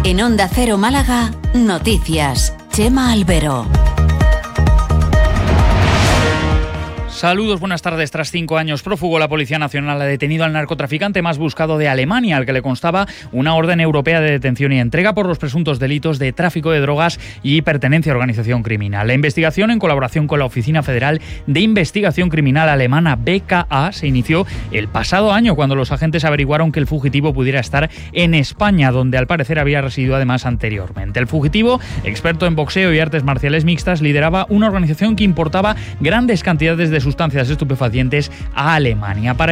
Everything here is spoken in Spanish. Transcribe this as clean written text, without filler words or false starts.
En Onda Cero Málaga, noticias. Chema Albero. Saludos, buenas tardes. Tras 5 años prófugo, la Policía Nacional ha detenido al narcotraficante más buscado de Alemania, al que le constaba una orden europea de detención y entrega por los presuntos delitos de tráfico de drogas y pertenencia a organización criminal. La investigación, en colaboración con la Oficina Federal de Investigación Criminal alemana BKA, se inició el pasado año, cuando los agentes averiguaron que el fugitivo pudiera estar en España, donde al parecer había residido además anteriormente. El fugitivo, experto en boxeo y artes marciales mixtas, lideraba una organización que importaba grandes cantidades de sustancias estupefacientes a Alemania. Para